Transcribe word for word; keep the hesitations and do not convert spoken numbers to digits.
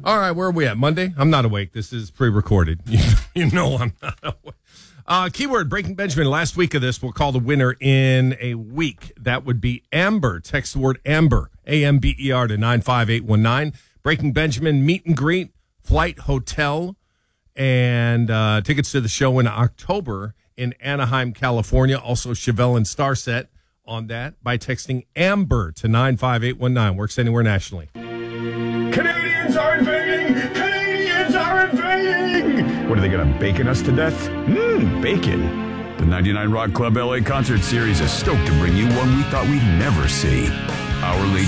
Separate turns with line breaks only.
All right, where are we at? Monday? I'm not awake. This is pre-recorded. You, you know I'm not awake. Uh, keyword, Breaking Benjamin. Last week of this, we'll call the winner in a week. That would be Amber. Text the word Amber, A M B E R, to nine five eight one nine. Breaking Benjamin meet and greet, flight, hotel, and uh, tickets to the show in October in Anaheim, California. Also, Chevelle and Starset on that by texting Amber to nine five eight one nine. Works anywhere nationally.
Canadians are invading! Canadians are invading! What, are they going to bacon us to death? Mmm, bacon. The ninety-nine Rock Club L A Concert Series is stoked to bring you one we thought we'd never see. Our Lady